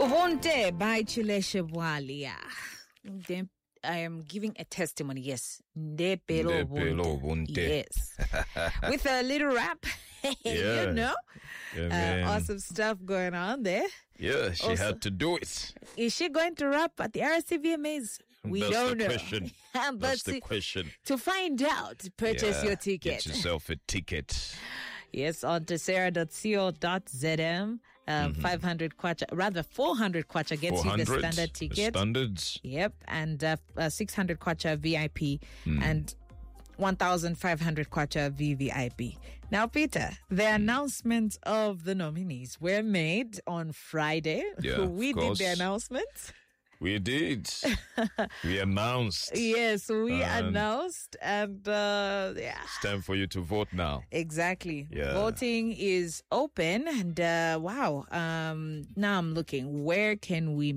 Uvonte by Chileshe Bwalia. I am giving a testimony, yes. Ndepelo Ubuntu. Yes. With a little rap. Yeah. You know? Yeah, awesome stuff going on there. Yeah, she Also, had to do it. Is she going to rap at the RCVMAs? We That's don't the know. question. But That's the question. To find out, purchase your ticket. Get yourself a ticket. Yes, on tessera.co.zm. 500 kwacha, rather 400 kwacha gets you the standard ticket. The standards. Yep, and 600 kwacha VIP and 1,500 kwacha VVIP. Now, Peter, the announcement of the nominees were made on Friday. Yeah, we did the announcements. We did. We announced. Yes, we announced, and yeah. It's time for you to vote now. Exactly. Yeah. Voting is open, and wow. Now I'm looking. Where can we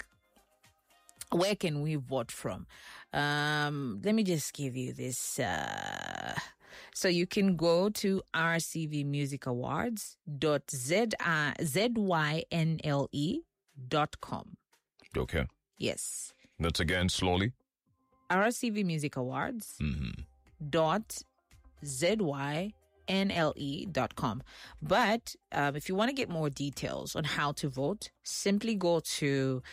vote from? Let me just give you this. So you can go to rcvmusicawards.zynle.com. Okay. Yes. That's again slowly. rcvmusicawards.zynle.com. But if you want to get more details on how to vote, simply go to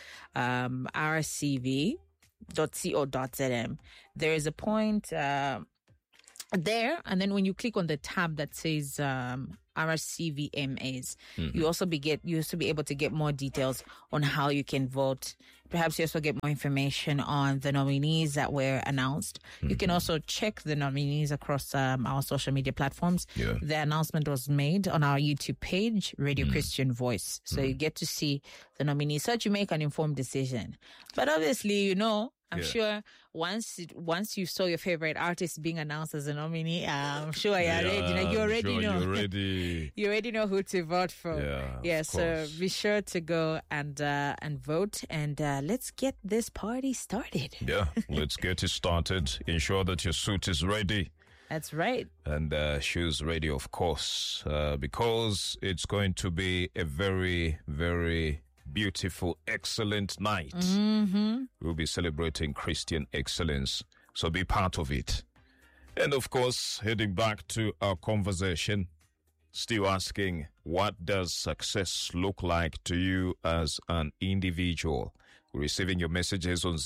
rcv.co.zm. There is a point there, and then when you click on the tab that says RCVMAs, you also be able to get more details on how you can vote. Perhaps you also get more information on the nominees that were announced. You can also check the nominees across our social media platforms. Yeah. The announcement was made on our YouTube page, Radio Christian Voice. So you get to see the nominees so that you make an informed decision. But obviously, you know, I'm sure once you saw your favorite artist being announced as a nominee, I'm sure you're ready. You already know. You already know who to vote for. Yeah. So be sure to go and vote, and let's get this party started. Yeah, let's get it started. Ensure that your suit is ready. That's right. And shoes ready, of course, because it's going to be a very, very beautiful, excellent night. We'll be celebrating Christian excellence, so be part of it. And of course, heading back to our conversation, still asking, what does success look like to you as an individual? We're receiving your messages on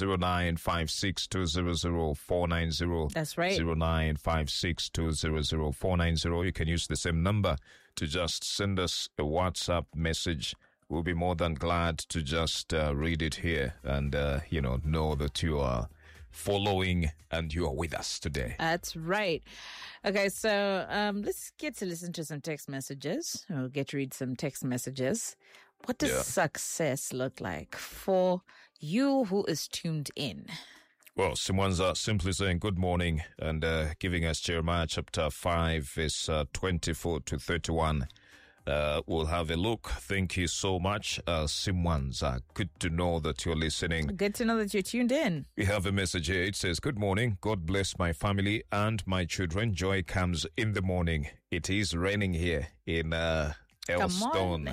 0956200490. That's right. 0956200490. You can use the same number to just send us a WhatsApp message. We'll be more than glad to just read it here and, know that you are following and you are with us today. That's right. Okay, so let's get to listen to some text messages. We'll get to read some text messages. What does success look like for you who is tuned in? Well, someone's simply saying good morning and giving us Jeremiah chapter 5, verse 24 to 31. We'll have a look. Thank you so much, Simwans. Good to know that you're listening. Good to know that you're tuned in. We have a message here. It says, good morning. God bless my family and my children. Joy comes in the morning. It is raining here in Elstone.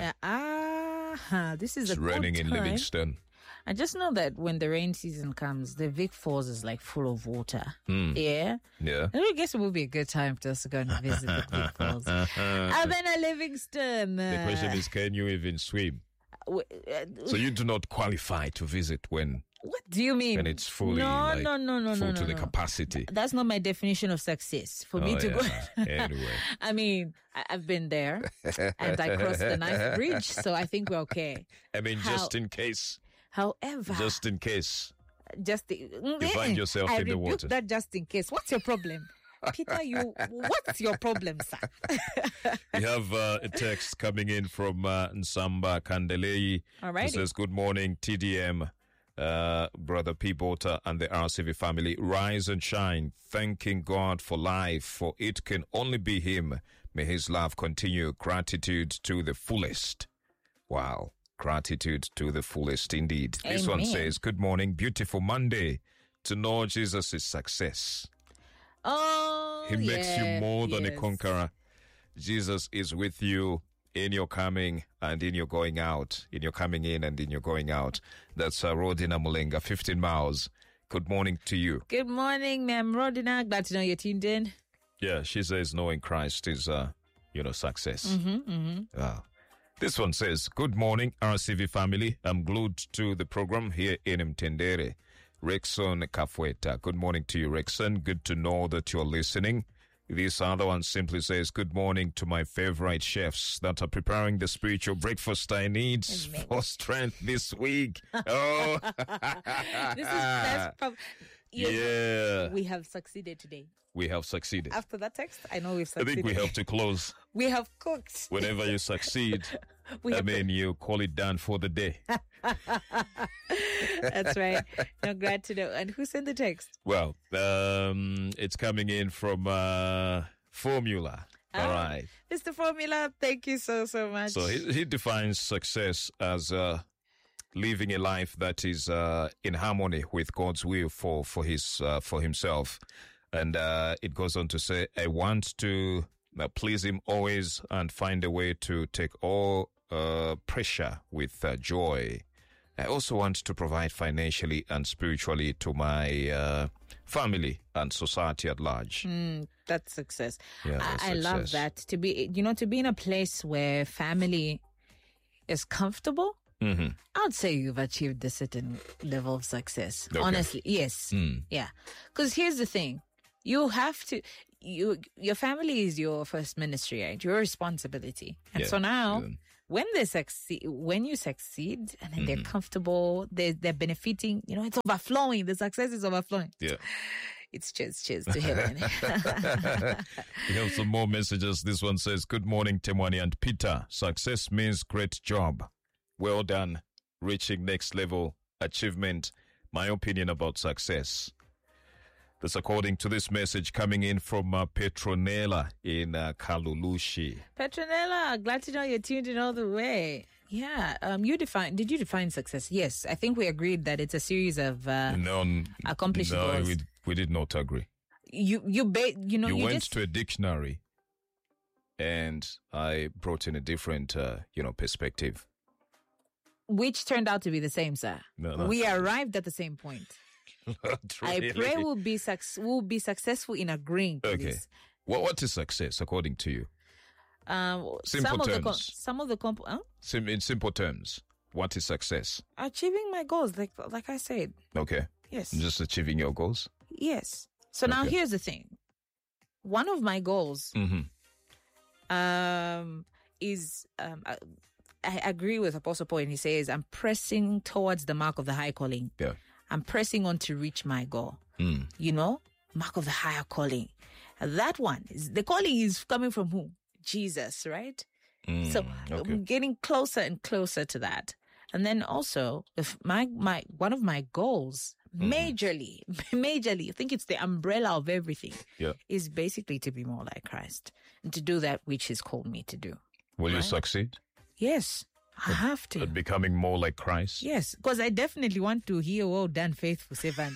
This is it's raining in Livingston. I just know that when the rain season comes, the Vic Falls is like full of water. Yeah. Yeah. And I guess it would be a good time for us to go and visit the Vic Falls. And then Livingston. The question is, can you even swim? So you do not qualify to visit when... What do you mean? When it's fully no, to the capacity. That's not my definition of success. For me to go. Anyway. I mean, I've been there and I crossed the Ninth Bridge, so I think we're okay. I mean, just in case. However. Just in case. You find yourself in the water. That just in case. What's your problem? Peter, what's your problem, sir? We have a text coming in from Nsamba Kandelei. All right. Who says, good morning, TDM. Brother P-Bota and the RCV family, rise and shine, thanking God for life, for it can only be Him. May His love continue. Gratitude to the fullest. Wow. Gratitude to the fullest indeed. Amen. This one says, good morning, beautiful Monday. To know Jesus is success. Oh, He makes you more than a conqueror. Jesus is with you in your coming and in your going out, in your coming in and in your going out. That's Rodina Mulenga, 15 miles. Good morning to you. Good morning, ma'am Rodina. Glad to know you're tuned in. Yeah, she says knowing Christ is, success. Mm-hmm. This one says, good morning, RCV family. I'm glued to the program here in Mtendere. Rexon Kafueta. Good morning to you, Rexon. Good to know that you're listening. This other one simply says, good morning to my favorite chefs that are preparing the spiritual breakfast I need for strength this week. Oh, yeah. We have succeeded today. We have succeeded. After that text, I know we've succeeded. I think we have to close. We have cooked. Whenever you succeed, you call it done for the day. That's right. I'm glad to know. And who sent the text? Well, it's coming in from Formula. All right. Mr. Formula, thank you so much. So he defines success as living a life that is in harmony with God's will for himself. And it goes on to say, I want to please him always and find a way to take all pressure with joy. I also want to provide financially and spiritually to my family and society at large. That's success. Yeah, that's I love that. To be in a place where family is comfortable. Mm-hmm. I would say you've achieved a certain level of success. Okay. Honestly, yes. Yeah. Because here's the thing. You have to, your family is your first ministry, right? Your responsibility. And so now, when you succeed and then they're comfortable, they're benefiting, it's overflowing. The success is overflowing. Yeah. It's cheers to heaven. We have some more messages. This one says, good morning, Temwani and Peter. Success means great job. Well done. Reaching next level achievement. My opinion about success. That's according to this message coming in from Petronella in Kalulushi. Petronella, glad to know you're tuned in all the way. Yeah, did you define success? Yes, I think we agreed that it's a series of accomplished goals. No, we did not agree. You went to a dictionary and I brought in a different, perspective. Which turned out to be the same, sir. No, we arrived at the same point. Really? I pray we'll be successful in agreeing to okay. this. What is success according to you? Simple terms. In simple terms, what is success? Achieving my goals, like I said. Okay. Yes. Just achieving your goals? Yes. So now here's the thing. One of my goals is I agree with Apostle Paul, and he says, I'm pressing towards the mark of the high calling. Yeah. I'm pressing on to reach my goal. Mark of the higher calling. That one, the calling is coming from who? Jesus, right? So I'm getting closer and closer to that. And then also, if one of my goals, majorly, I think it's the umbrella of everything, is basically to be more like Christ and to do that which He's called me to do. Will you succeed? Yes. I have to. At becoming more like Christ? Yes, because I definitely want to hear, well done, faithful servant.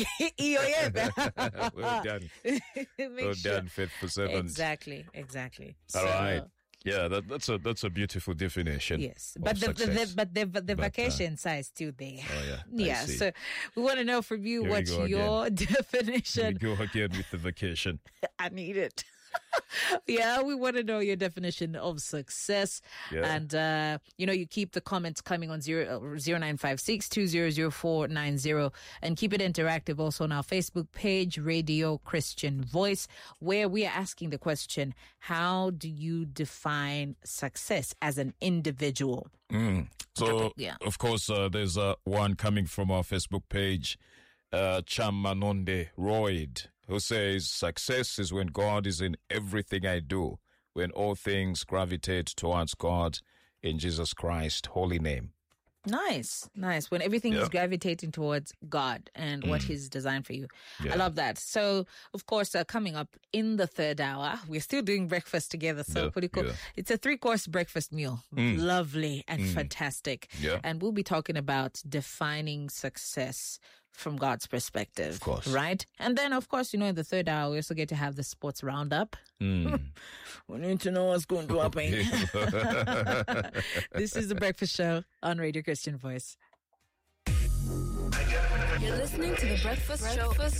Well done. Done, faithful servant. Exactly. All right. Yeah, that's a beautiful definition. Yes, but the vacation side is still there. Oh yeah. Yeah. So we want to know from you what's your definition. Here we go again with the vacation. I need it. Yeah, we want to know your definition of success. Yeah. And, you keep the comments coming on 0956 200490 and keep it interactive also on our Facebook page, Radio Christian Voice, where we are asking the question, how do you define success as an individual? So, of course, there's one coming from our Facebook page, Chamanonde Royd, who says, success is when God is in everything I do, when all things gravitate towards God in Jesus Christ's holy name. Nice. When everything is gravitating towards God and what He's designed for you. Yeah. I love that. So, of course, coming up in the third hour, we're still doing breakfast together. So, pretty cool. Yeah. It's a 3-course breakfast meal. Lovely and fantastic. Yeah. And we'll be talking about defining success from God's perspective. Of course. Right? And then, of course, in the third hour, we also get to have the sports roundup. We need to know what's going to happen. This is The Breakfast Show on Radio Christian Voice. You're listening to The Breakfast Show.